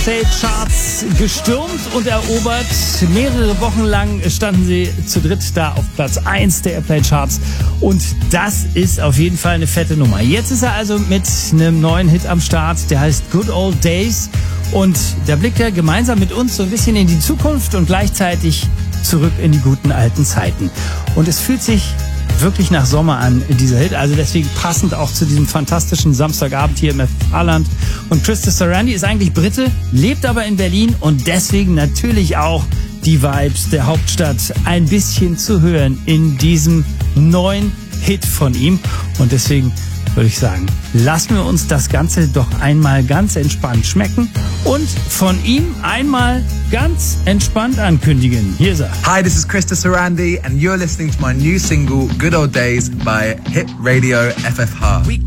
Charts gestürmt und erobert. Mehrere Wochen lang standen sie zu dritt da auf Platz 1 der Airplay Charts. Und das ist auf jeden Fall eine fette Nummer. Jetzt ist er also mit einem neuen Hit am Start, der heißt Good Old Days. Und da blickt er gemeinsam mit uns so ein bisschen in die Zukunft und gleichzeitig zurück in die guten alten Zeiten. Und es fühlt sich wirklich nach Sommer an, dieser Hit. Also deswegen passend auch zu diesem fantastischen Samstagabend hier im FH-Land. Und Krista Sarandon ist eigentlich Brite, lebt aber in Berlin und deswegen natürlich auch die Vibes der Hauptstadt ein bisschen zu hören in diesem neuen Hit von ihm. Und deswegen würde ich sagen, lassen wir uns das Ganze doch einmal ganz entspannt schmecken und von ihm einmal ganz entspannt ankündigen. Hier ist er. Hi, this is Krista Sarandon and you're listening to my new single Good Old Days by Hit Radio FFH.